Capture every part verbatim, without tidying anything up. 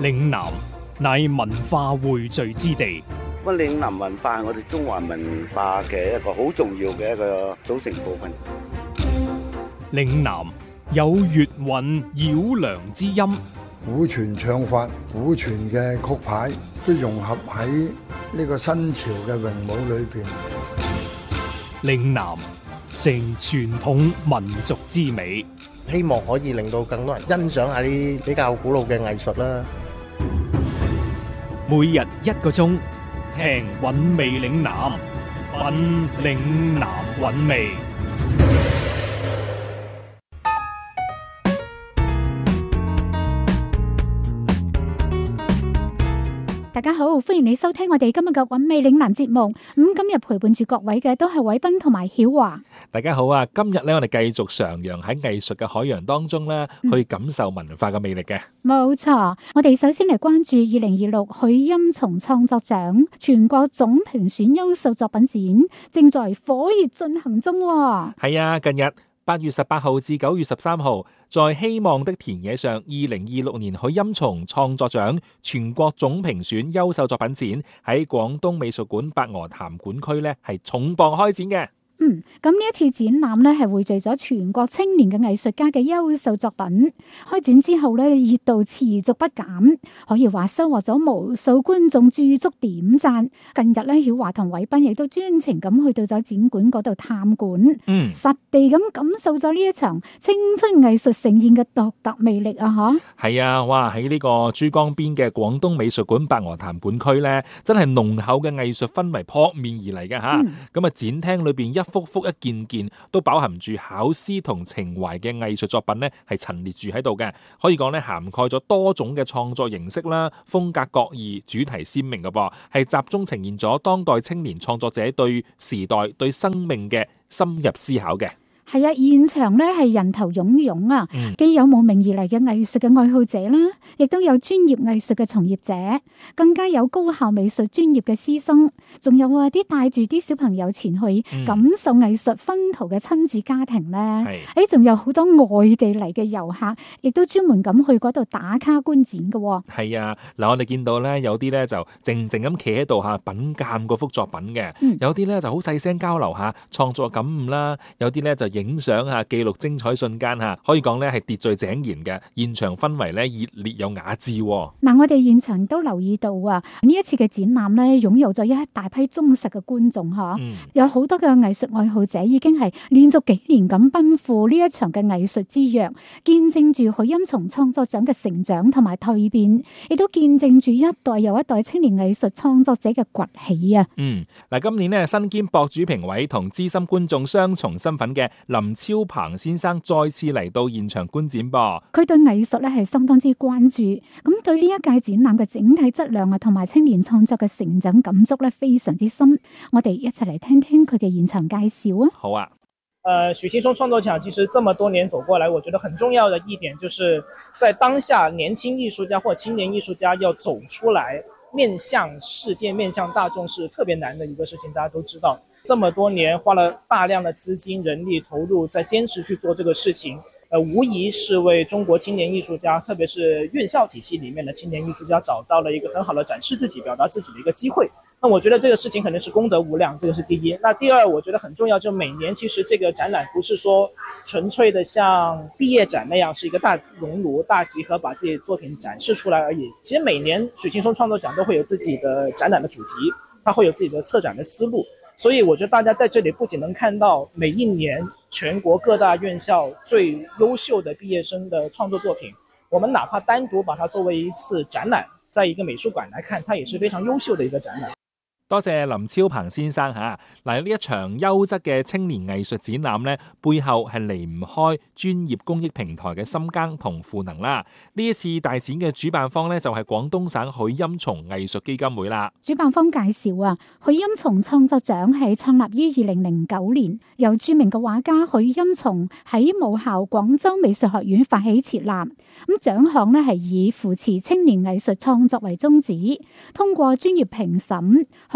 嶺南乃文化匯聚之地。 咁嶺南文化係我哋中華文化嘅一個好重要嘅一個組成部分。 嶺南有粵韻繞梁之音， 古傳唱法、古傳嘅曲牌都融合喺呢個新潮嘅詠舞裏邊。 嶺南成傳統民族之美， 希望可以令到更多人欣賞下啲比較古老嘅藝術啦。 每日一個鐘，聽韻味嶺南，品嶺南韻味。 大家好，歡迎你收聽我哋今日嘅韻味嶺南節目。咁、嗯、今日陪伴住各位嘅都係偉斌同埋曉華。 大家好啊！今日咧我哋繼續徜徉喺藝術嘅海洋當中咧，去感受文化嘅魅力嘅。 冇錯、嗯，我哋首先嚟關注二零二六許欽松創作獎全國總評選優秀作品展，正在火熱進行中。 係啊，近日八月十八號至九月十三號，在希望的田野上，二零二六年許欽松創作獎全國總評選優秀作品展喺廣東美術館白鵝潭館區咧係重磅開展嘅。 嗯，咁呢一次展覽咧係匯聚咗全國青年嘅藝術家嘅優秀作品。開展之後咧，熱度持續不減，可以話收穫咗無數觀眾駐足點讚。近日咧，曉華同偉斌亦都專程咁去到咗展館嗰度探館，嗯，實地咁感受咗呢一場青春藝術盛宴嘅獨特魅力啊！吓，係啊，哇！喺呢個珠江邊嘅廣東美術館白鵝潭館區咧，真係濃厚嘅藝術氛圍撲面而嚟嘅吓。咁、嗯、啊，展廳裏邊一幅幅一件件都飽含住巧思同情懷嘅藝術作品咧，係陳列住喺度嘅。可以講咧，涵蓋咗多種嘅創作形式啦，風格各異，主題鮮明嘅噃，係集中呈現咗當代青年創作者對時代、對生命嘅深入思考嘅。 係啊，現場咧係人頭湧湧啊，既有慕名而嚟嘅藝術嘅愛好者啦，亦都有專業藝術嘅從業者，更加有高校美術專業嘅師生，仲有啊啲帶住啲小朋友前去感受藝術熏陶嘅親子家庭咧，誒仲、嗯、有好多外地嚟嘅遊客，亦都專門咁去嗰度打卡觀展嘅。 係啊，嗱我哋見到咧有啲咧就靜靜咁企喺度吓品鑒嗰幅作品嘅，嗯、有啲咧就好細聲交流下創作感悟啦，有啲咧就影相下記錄精彩瞬間吓，可以講咧係秩序井然嘅，現場氛圍咧熱烈有雅致。 嗱，我哋現場都留意到啊，呢一次嘅展覽咧，擁有咗一大批忠實嘅觀眾吓，嗯、有好多嘅藝術愛好者已經係連續幾年咁奔赴呢一場嘅藝術之約，見證住許欽松創作獎嘅成長同埋蛻變，亦都見證住一代又一代青年藝術創作者嘅崛起啊！嗯， 嗱，今年咧身兼博主評委同資深觀眾雙重身份嘅林超鵬先生再次嚟到現場觀展噃， 佢對藝術咧係相當之關注，咁對呢一屆展覽嘅整體質量啊，同埋青年創作嘅成長感觸咧非常之深，我哋一齊嚟聽聽佢嘅現場介紹啊！ 好啊， 呃，許欽松創作獎其實這麼多年走過來，我覺得很重要的一點就是在當下年輕藝術家或青年藝術家要走出來面向世界面向大眾是特別難的一個事情，大家都知道這麼多年花了大量的資金人力投入在堅持去做這個事情，呃，無疑是為中國青年藝術家特別是院校體系裏面的青年藝術家找到了一個很好的展示自己表達自己的一個機會。那我覺得這個事情肯定是功德無量，這個是第一。那第二我覺得很重要，就每年其實這個展覽不是說純粹的像畢業展那樣是一個大熔爐大集合把自己作品展示出來而已，其實每年許欽松創作獎都會有自己的展覽的主題，它會有自己的策展的思路，所以我覺得大家在這裡不僅能看到每一年全國各大院校最優秀的畢業生的創作作品，我們哪怕單獨把它作為一次展覽，在一個美術館來看，它也是非常優秀的一個展覽。 多謝林超鵬先生吓，嗱呢一場優質嘅青年藝術展覽咧，背後係離唔開專業公益平台嘅深耕同賦能啦。呢一次大展嘅主辦方咧就係廣東省許欽松藝術基金會啦。 主辦方介紹啊，許欽松創作獎係創立於二零零九年，由著名嘅畫家許欽松喺母校廣州美術學院發起設立。咁獎項咧係以扶持青年藝術創作為宗旨，通過專業評審、學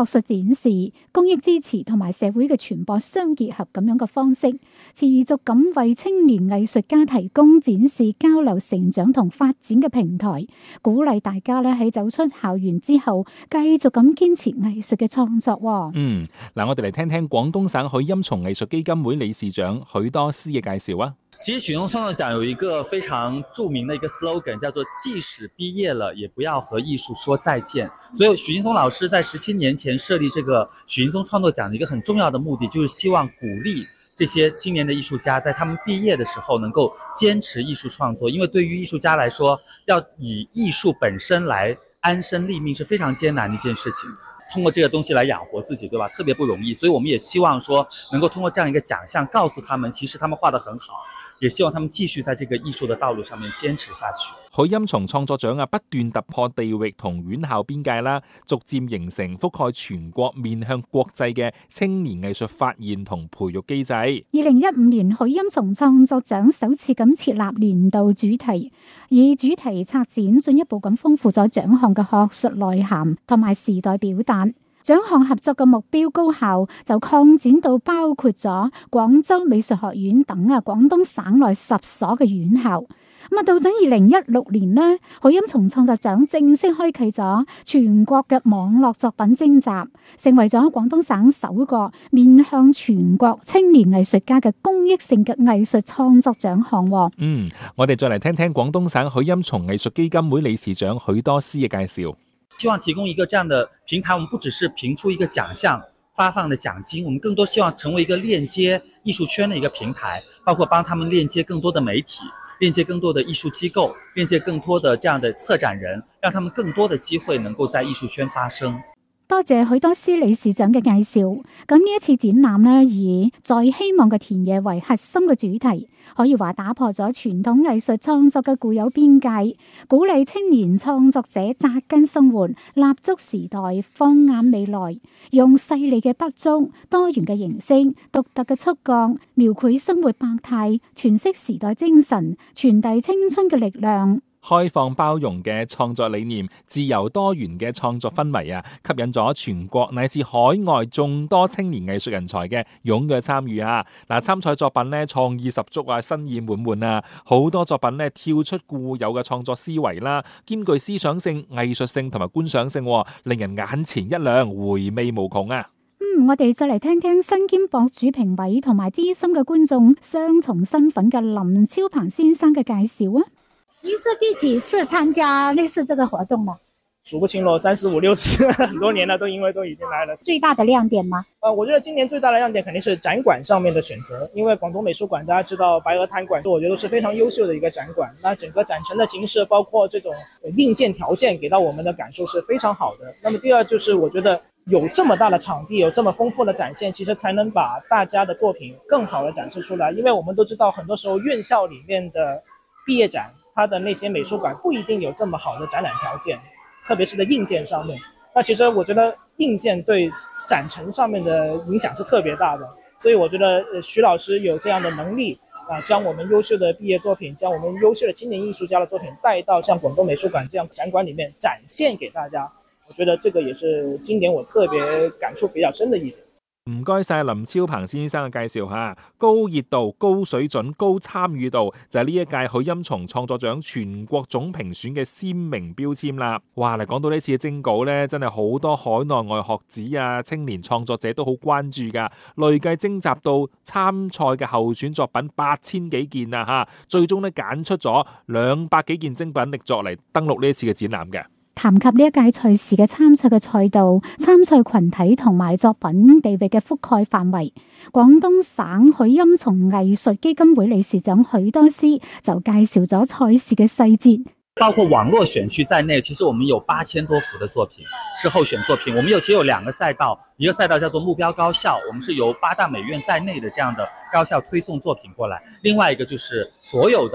術展示、公益支持同埋社會嘅傳播相結合咁樣嘅方式，持續咁為青年藝術家提供展示、交流、成長同發展嘅平台，鼓勵大家咧喺走出校園之後，繼續咁堅持藝術嘅創作。 嗯，嗱，我哋嚟聽聽廣東省許欽松藝術基金會理事長許多思嘅介紹啊。 其實許欽松創作獎有一個非常著名的一個 slogan， 叫做即使畢業了也不要和藝術說再見。所以許欽松老師在十七年前設立這個許欽松創作獎的一個很重要的目的，就是希望鼓勵這些青年的藝術家在他們畢業的時候能夠堅持藝術創作。因為對於藝術家來說，要以藝術本身來安身立命是非常艱難的一件事情，通過這個東西來養活自己，對吧？特別不容易。所以我們也希望說能夠通過這樣一個獎項告訴他們，其實他們畫得很好，也希望他們繼續在這個藝術的道路上面堅持下去。 許欽松創作獎啊，不斷突破地域同院校邊界啦，逐漸形成覆蓋全國、面向國際嘅青年藝術發現同培育機制。二零一五年，許欽松創作獎首次咁設立年度主題，以主題策展進一步咁豐富咗獎項嘅學術內涵同埋時代表達。獎項合作嘅目標高校就擴展到包括咗廣州美術學院等啊廣東省內十所嘅院校。咁啊，到咗二零一六年呢，許欽松創作獎正式開啟咗全國嘅網絡作品徵集，成為咗廣東省首個面向全國青年藝術家嘅公益性嘅藝術創作獎項。 嗯，我哋再嚟聽聽廣東省許欽松藝術基金會理事長許多思嘅介紹。 希望提供一個這樣的平台，我們不只是評出一個獎項發放的獎金，我們更多希望成為一個鏈接藝術圈的一個平台，包括幫他們鏈接更多的媒體，鏈接更多的藝術機構，鏈接更多的這樣的策展人，讓他們更多的機會能夠在藝術圈發聲。 多謝許多思理事長嘅介紹。咁呢一次展覽呢，以在希望嘅田野為核心嘅主題，可以話打破咗傳統藝術創作嘅固有邊界，鼓勵青年創作者紮根生活，立足時代，放眼未來，用細膩嘅筆觸、多元嘅形式、獨特嘅觸覺，描繪生活百態，詮釋時代精神，傳遞青春嘅力量。 開放包容嘅創作理念，自由多元嘅創作氛圍啊，吸引咗全國乃至海外眾多青年藝術人才嘅踴躍參與啊！嗱，參賽作品咧創意十足啊，新意滿滿啊，好多作品咧跳出固有嘅創作思維啦，兼具思想性、藝術性同埋觀賞性，令人眼前一亮，回味無窮啊！ 嗯，我哋再嚟聽聽身兼博主評委同埋資深嘅觀眾雙重身份嘅林超鵬先生嘅介紹啊！ 您是第幾次參加類似這個活動嗎？ 數不清了，三十五六次，很多年了，都因為都已經來了。 最大的亮點嗎？ 呃，我覺得今年最大的亮點肯定是展館上面的選擇，因為廣東美術館大家知道白鵝灘館，我覺得是非常優秀的一個展館。那整個展陳的形式，包括這種硬件條件，給到我們的感受是非常好的。那麼第二就是我覺得有這麼大的場地，有這麼豐富的展現，其實才能把大家的作品更好的展示出來。因為我們都知道，很多時候院校裡面的畢業展，它的那些美術館不一定有這麼好的展覽條件，特別是在硬件上面。那其實我覺得硬件對展陳上面的影響是特別大的，所以我覺得許老師有這樣的能力啊，將我們優秀的畢業作品，將我們優秀的青年藝術家的作品帶到像廣東美術館這樣展館裡面展現給大家。我覺得這個也是今年我特別感觸比較深的一點。 唔該晒林超鵬先生嘅介紹吓，高熱度、高水準、高參與度就係呢一屆許欽松創作獎全國總評選嘅鮮明標籤啦。哇，嚟講到呢次嘅徵稿呢，真係好多海內外學子啊、青年創作者都好關注噶，累計徵集到參賽嘅候選作品八千幾件啊吓，最終呢揀出咗兩百幾件精品力作嚟登錄呢一次嘅展覽嘅。 談及呢一屆賽事嘅參賽嘅賽道、參賽群體同埋作品地域嘅覆蓋範圍，廣東省許欽松藝術基金會理事長許多思就介紹咗賽事嘅細節。 包括網絡選區在內，其實我們有八千多幅的作品是候選作品。我們有其實有兩個賽道，一個賽道叫做目標高校，我們是由八大美院在內的這樣的高校推送作品過來；另外一個就是所有的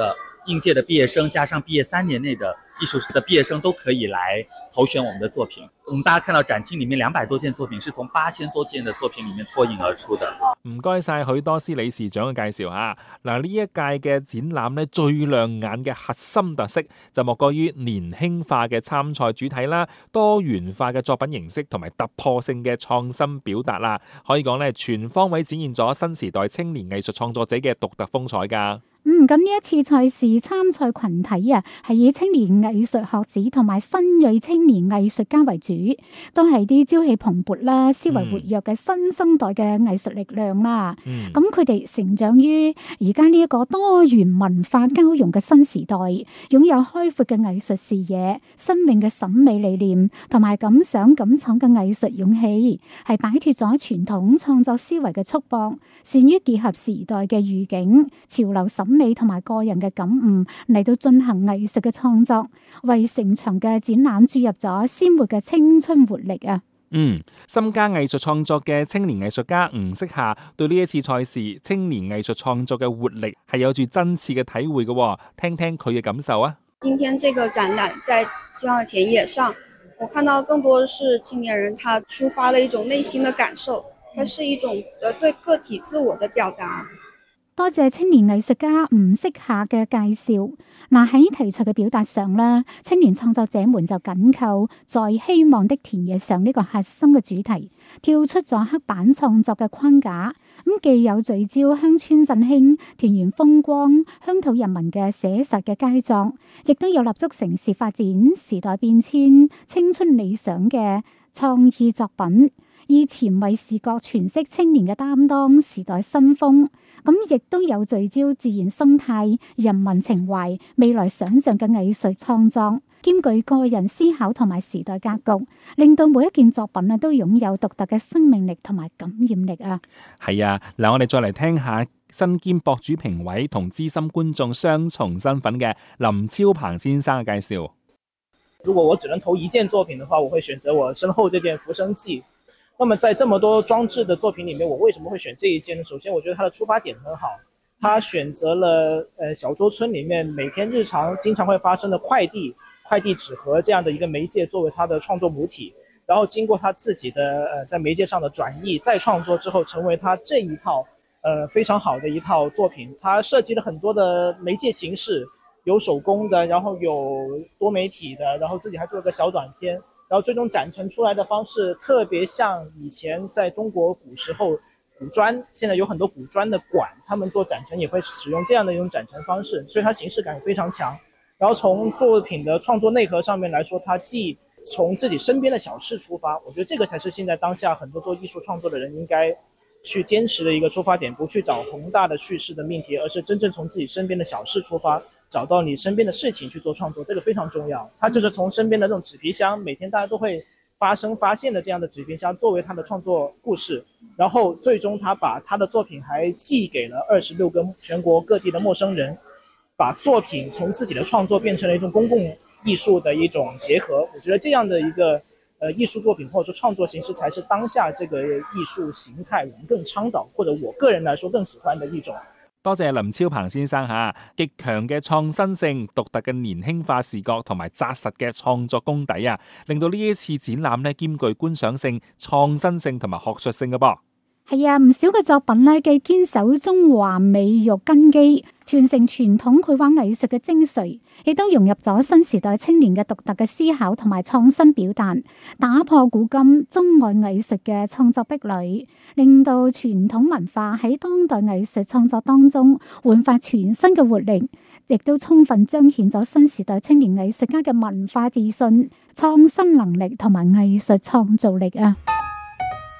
应届的毕业生加上毕业三年内的艺術的畢業生都可以來投選我們的作品。我們大家看到展廳裡面兩百多件作品是從八千多件的作品裡面脫穎而出的。 唔該晒許多斯理事長嘅介紹嚇。嗱，呢一屆嘅展覽咧，最亮眼嘅核心特色就莫過於年輕化嘅參賽主題啦，多元化嘅作品形式同埋突破性嘅創新表達啦，可以講咧全方位展現咗新時代青年藝術創作者嘅獨特風采㗎。 嗯，咁呢一次賽事參賽群體啊，係以青年藝術學子同埋新銳青年藝術家為主，都係啲朝氣蓬勃啦、思維活躍嘅新生代嘅藝術力量啦。咁佢哋成長於而家呢一個多元文化交融嘅新時代，擁有開闊嘅藝術視野、新穎嘅審美理念同埋敢想敢闖嘅藝術勇氣，係擺脫咗傳統創作思維嘅束縛，善於結合時代嘅語境、潮流審美同埋個人嘅感悟嚟到進行藝術嘅創作，為成場嘅展覽注入咗鮮活嘅青春活力啊！ 嗯，深加藝術創作嘅青年藝術家吳色夏對呢一次賽事青年藝術創作嘅活力係有住真切嘅體會嘅，聽聽佢嘅感受啊！ 今天這個展覽在希望的田野上，我看到更多的是青年人他抒發了一種內心的感受，它是一種呃對個體自我的表達。 多謝青年藝術家吳色夏嘅介紹。嗱，喺題材嘅表達上啦，青年創作者們就緊扣在希望的田野上呢個核心嘅主題，跳出咗黑板創作嘅框架，咁既有聚焦鄉村振興、田園風光、鄉土人民嘅寫實嘅佳作，亦都有立足城市發展、時代變遷、青春理想嘅創意作品，以前衛視覺詮釋青年嘅擔當、時代新風。咁亦都有聚焦自然生態、人民情懷、未來想像嘅藝術創作，兼具個人思考同埋時代格局，令到每一件作品啊都擁有獨特嘅生命力同埋感染力啊！ 係啊，嗱，我哋再嚟聽下身兼博主評委同資深觀眾雙重身份嘅林超鵬先生嘅介紹。 如果我只能投一件作品的話，我會選擇我身後這件《浮生記》。那麼在這麼多裝置的作品裡面，我為什麼會選這一件呢？首先我覺得它的出發點很好，它選擇了呃小洲村裡面每天日常經常會發生的快遞、快遞紙盒這樣的一個媒介作為它的創作母體，然後經過他自己的呃在媒介上的轉譯再創作之後，成為他這一套呃非常好的一套作品。它涉及了很多的媒介形式，有手工的，然後有多媒體的，然後自己還做了個小短片。然後最終展陳出來的方式特別像以前在中國古時候古磚，現在有很多古磚的館，他們做展陳也會使用這樣的一種展陳方式，所以它形式感非常強。然後從作品的創作內核上面來說，它既從自己身邊的小事出發，我覺得這個才是現在當下很多做藝術創作的人應該去堅持的一個出發點，不去找宏大的敘事的命題，而是真正從自己身邊的小事出發，找到你身邊的事情去做創作，這個非常重要。它就是從身邊的那種紙皮箱，每天大家都會發生發現的這樣的紙皮箱作為他的創作故事，然後最終他把他的作品還寄給了二十六個全國各地的陌生人，把作品從自己的創作變成了一種公共藝術的一種結合。我覺得這樣的一個呃藝術作品或者說創作形式才是當下這個藝術形態我們更倡導，或者我個人來說更喜歡的一種。 多謝林超鵬先生嚇，極強嘅創新性、獨特嘅年輕化視覺同埋紮實嘅創作功底啊，令到呢一次展覽咧兼具觀賞性、創新性同埋學術性嘅噃。 係啊，唔少嘅作品咧，既堅守中華美育根基，傳承傳統繪畫藝術嘅精髓，亦都融入咗新時代青年嘅獨特嘅思考同埋創新表達，打破古今中外藝術嘅創作壁壘，令到傳統文化喺當代藝術創作當中煥發全新嘅活力，亦都充分彰顯咗新時代青年藝術家嘅文化自信、創新能力同埋藝術創造力啊！